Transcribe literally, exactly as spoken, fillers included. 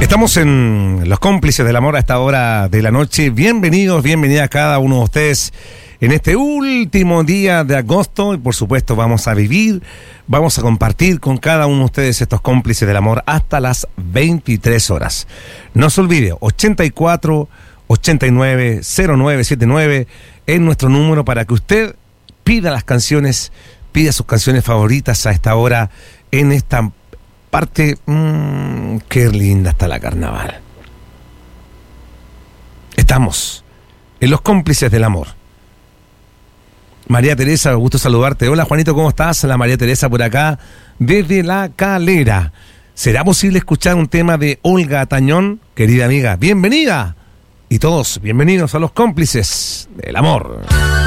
Estamos en Los Cómplices del Amor a esta hora de la noche. Bienvenidos, bienvenidas cada uno de ustedes en este último día de agosto. Y por supuesto vamos a vivir, vamos a compartir con cada uno de ustedes estos cómplices del amor hasta las veintitrés horas. No se olvide, ochenta y cuatro, ochenta y nueve, cero nueve setenta y nueve es nuestro número para que usted pida las canciones, pida sus canciones favoritas a esta hora en esta parte. Mmm, qué linda está la carnaval. Estamos en Los Cómplices del Amor. María Teresa, gusto saludarte. Hola Juanito, ¿cómo estás? La María Teresa por acá desde La Calera. ¿Será posible escuchar un tema de Olga Tañón? Querida amiga, bienvenida. Y todos, bienvenidos a Los Cómplices del Amor.